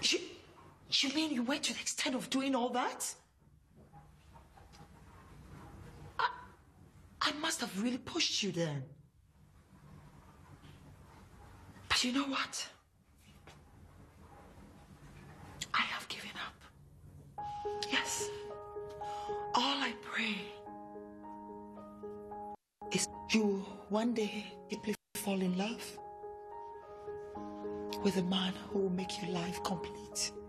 You mean you went to the extent of doing all that? I must have really pushed you then. But you know what? I have given up. Yes. All I pray is you one day deeply fall in love with a man who will make your life complete.